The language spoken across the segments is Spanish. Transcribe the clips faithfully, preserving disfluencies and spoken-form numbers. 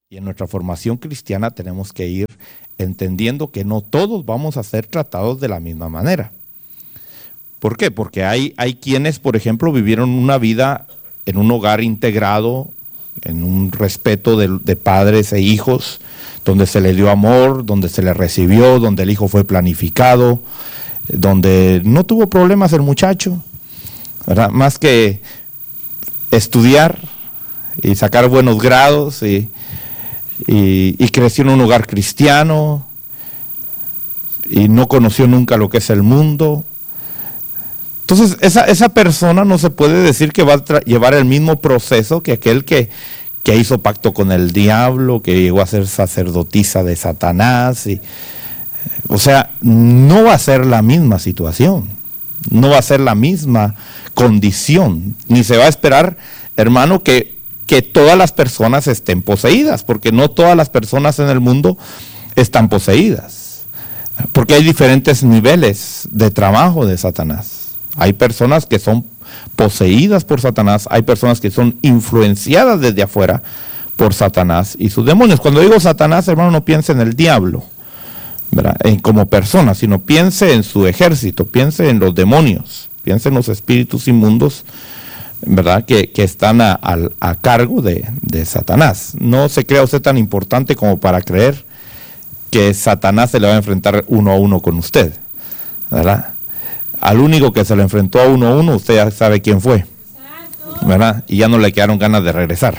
Y en nuestra formación cristiana tenemos que ir entendiendo que no todos vamos a ser tratados de la misma manera. ¿Por qué? Porque hay, hay quienes, por ejemplo, vivieron una vida en un hogar integrado, en un respeto de, de padres e hijos, donde se le dio amor, donde se le recibió, donde el hijo fue planificado, donde no tuvo problemas el muchacho, ¿verdad? Más que estudiar y sacar buenos grados y, y, y creció en un hogar cristiano y no conoció nunca lo que es el mundo. Entonces esa, esa persona no se puede decir que va a llevar el mismo proceso que aquel que, que hizo pacto con el diablo, que llegó a ser sacerdotisa de Satanás. Y, o sea, no va a ser la misma situación, no va a ser la misma condición, ni se va a esperar, hermano, que, que todas las personas estén poseídas, porque no todas las personas en el mundo están poseídas, porque hay diferentes niveles de trabajo de Satanás. Hay personas que son poseídas por Satanás, hay personas que son influenciadas desde afuera por Satanás y sus demonios. Cuando digo Satanás, hermano, no piense en el diablo, ¿verdad?, en como persona, sino piense en su ejército, piense en los demonios, piense en los espíritus inmundos, ¿verdad?, que, que están a, a, a cargo de, de Satanás. No se crea usted tan importante como para creer que Satanás se le va a enfrentar uno a uno con usted, ¿verdad? Al único que se lo enfrentó a uno a uno, usted ya sabe quién fue, ¿verdad? Y ya no le quedaron ganas de regresar.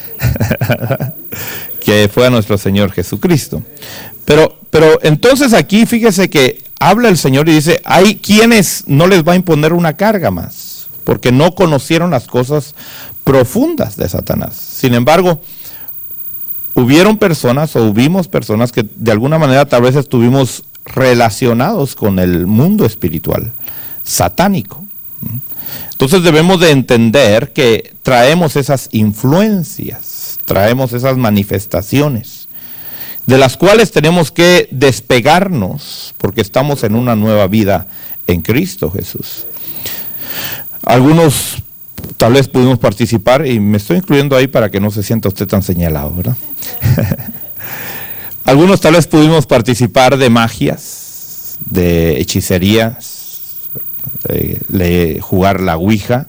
Que fue a nuestro Señor Jesucristo. Pero, pero entonces aquí fíjese que habla el Señor y dice, hay quienes no les va a imponer una carga más, porque no conocieron las cosas profundas de Satanás. Sin embargo, hubieron personas o hubimos personas que de alguna manera tal vez estuvimos relacionados con el mundo espiritual satánico. Entonces debemos de entender que traemos esas influencias, traemos esas manifestaciones, de las cuales tenemos que despegarnos, porque estamos en una nueva vida en Cristo Jesús. Algunos tal vez pudimos participar, y me estoy incluyendo ahí para que no se sienta usted tan señalado, ¿verdad? Algunos tal vez pudimos participar de magias, de hechicerías, de, de jugar la ouija,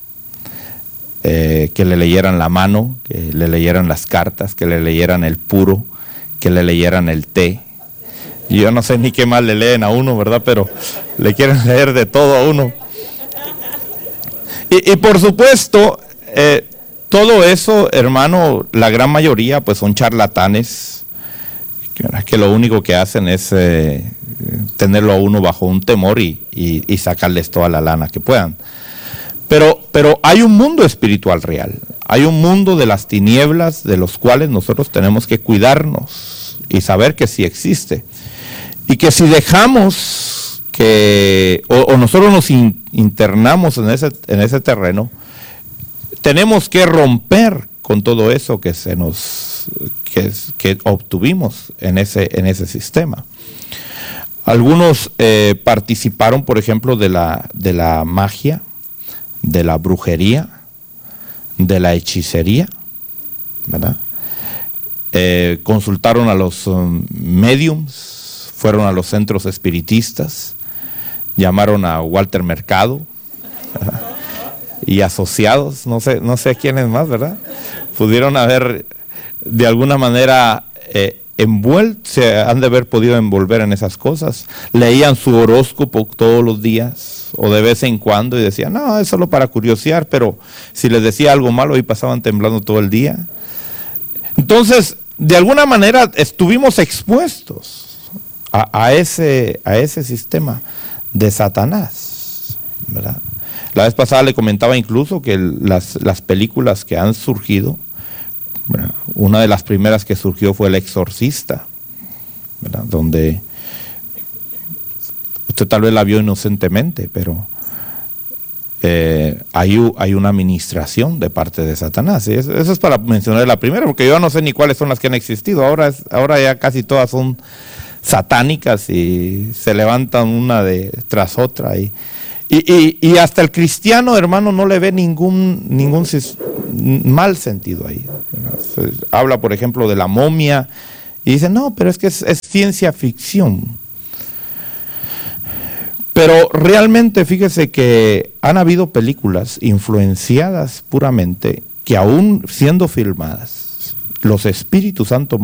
eh, que le leyeran la mano, que le leyeran las cartas, que le leyeran el puro, que le leyeran el té. Y yo no sé ni qué más le leen a uno, ¿verdad? Pero le quieren leer de todo a uno. Y, y por supuesto, eh, todo eso, hermano, la gran mayoría pues son charlatanes, que lo único que hacen es eh, tenerlo a uno bajo un temor y, y, y sacarles toda la lana que puedan. Pero, pero hay un mundo espiritual real, hay un mundo de las tinieblas de los cuales nosotros tenemos que cuidarnos y saber que sí existe. Y que si dejamos que, o, o nosotros nos in, internamos en ese, en ese terreno, tenemos que romper con todo eso que se nos que, que obtuvimos en ese, en ese sistema. Algunos eh, participaron, por ejemplo, de la, de la magia, de la brujería, de la hechicería, ¿verdad? Eh, consultaron a los um, mediums, fueron a los centros espiritistas, llamaron a Walter Mercado, ¿verdad?, y asociados, no sé, no sé quiénes más, ¿verdad? Pudieron haber de alguna manera eh, envuelto, se han de haber podido envolver en esas cosas. Leían su horóscopo todos los días o de vez en cuando y decían, no, es solo para curiosear, pero si les decía algo malo, ahí pasaban temblando todo el día. Entonces, de alguna manera estuvimos expuestos a, a, ese, a ese sistema de Satanás, ¿verdad? La vez pasada le comentaba incluso que las, las películas que han surgido, ¿verdad?, una de las primeras que surgió fue El Exorcista, ¿verdad?, donde usted tal vez la vio inocentemente, pero eh, hay, hay una administración de parte de Satanás. Y eso, eso es para mencionar la primera, porque yo no sé ni cuáles son las que han existido. Ahora, es, ahora ya casi todas son satánicas y se levantan una de tras otra y Y, y, y hasta el cristiano, hermano, no le ve ningún, ningún, mal sentido ahí. Se habla, por ejemplo, de la momia y dicen, no, pero es que es, es ciencia ficción. Pero realmente fíjese que han habido películas influenciadas puramente que aún siendo filmadas, los espíritus han tomado